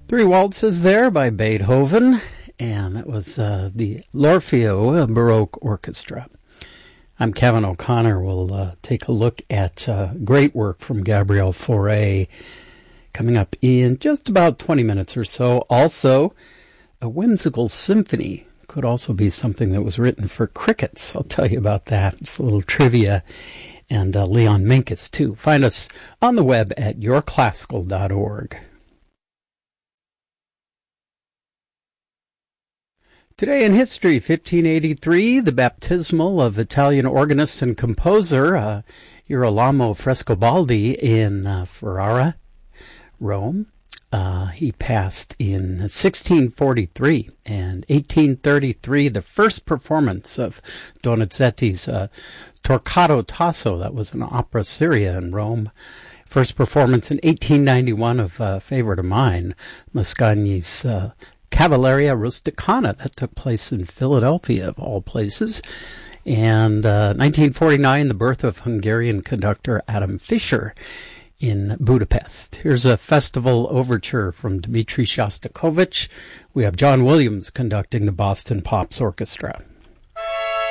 Three waltzes there by Beethoven, and that was the L'Orfeo Baroque Orchestra. I'm Kevin O'Connor. We'll take a look at great work from Gabriel Fauré coming up in just about 20 minutes or so. Also, a whimsical symphony could also be something that was written for crickets. I'll tell you about that. It's a little trivia. And Leon Minkus, too. Find us on the web at yourclassical.org. Today in history, 1583, the baptismal of Italian organist and composer Girolamo Frescobaldi in Ferrara, Rome. He passed in 1643, and 1833, the first performance of Donizetti's Torquato Tasso. That was an opera seria in Rome. First performance in 1891 of a favorite of mine, Mascagni's Cavalleria Rusticana. That took place in Philadelphia, of all places. And 1949, the birth of Hungarian conductor Adam Fischer in Budapest. Here's a festival overture from Dmitri Shostakovich. We have John Williams conducting the Boston Pops Orchestra.